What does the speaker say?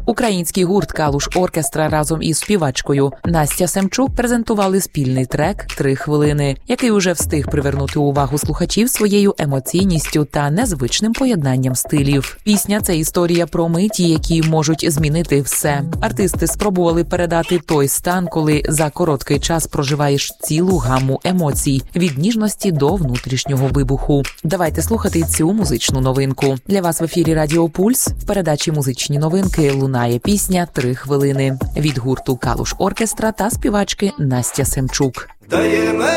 Український гурт «Калуш Оркестра» разом із співачкою Настя Семчук презентували спільний трек «3 хвилини», який уже встиг привернути увагу слухачів своєю емоційністю та незвичним поєднанням стилів. Пісня – це історія про миті, які можуть змінити все. Артисти спробували передати той стан, коли за короткий час проживаєш цілу гамму емоцій – від ніжності до внутрішнього вибуху. Давайте слухати цю музичну новинку. Для вас в ефірі Радіо Пульс в передачі «Музичні новинки» лунає пісня «3 хвилини» від гурту «Калуш Оркестра» та співачки Настя Семчук. Даємо